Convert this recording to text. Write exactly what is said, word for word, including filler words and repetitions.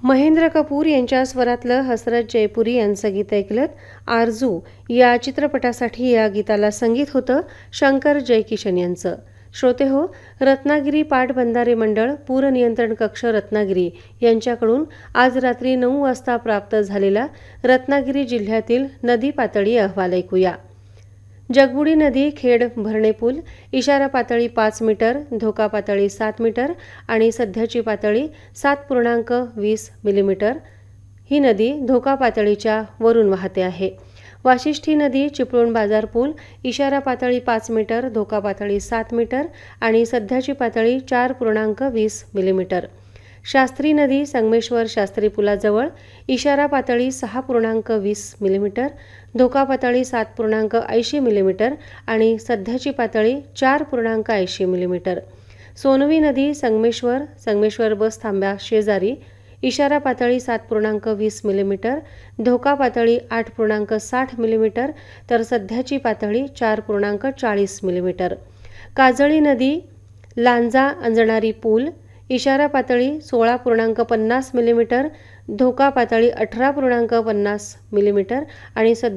महेंद्र कपूर यांच्या स्वरातलं हसरत जयपुरी यांचं गीत ऐकलं. आरजू या चित्रपटासाठी या गीताला संगीत होतं शंकर जयकिशन यांचं. श्रोते हो, रत्नागिरी पाटबंधारे मंडळ पूर नियंत्रण कक्ष रत्नागिरी यांच्याकडून आज रात्री नऊ वाजता प्राप्त झालेला रत्नागिरी जिल्ह्यातील नदी पातळी अहवाल ऐकूया. जगबुडी नदी खेड भरणे पूल इशारा पातळी पाच मीटर, धोका पातळी सात मीटर आणि सध्याची पातळी सात पूर्णांक वीस मिलीमीटर. ही नदी धोका पातळीच्या वरून वाहते आहे. वाशिष्ठी नदी चिपळूण बाजार पूल इशारा पातळी पाच मीटर, धोका पातळी सात मीटर आणि सध्याची पातळी चार पूर्णांक वीस मिलीमीटर. शास्त्री नदी संगमेश्वर शास्त्री पुलाजवळ इशारा पातळी सहा पूर्णांक वीस मिलीमीटर, धोका पातळी सात पूर्णांक ऐंशी मिलीमीटर आणि सध्याची पातळी चार पूर्णांक ऐंशी मिलीमीटर. सोनवी नदी संगमेश्वर संगमेश्वर बस थांब्या शेजारी इशारा पातळी सात पूर्णांक वीस मिलीमीटर, धोका पातळी आठ पूर्णांक साठ मिलीमीटर तर सध्याची पातळी चार पूर्णांक चाळीस मिलीमीटर. काजळी नदी लांजा अंजणारी पूल इशारा पातळी सोळा पूर्णांक पन्नास मिलीमीटर, धोका पातळी अठरा पूर्णांक पन्नास मिलीमीटर आणि सध्या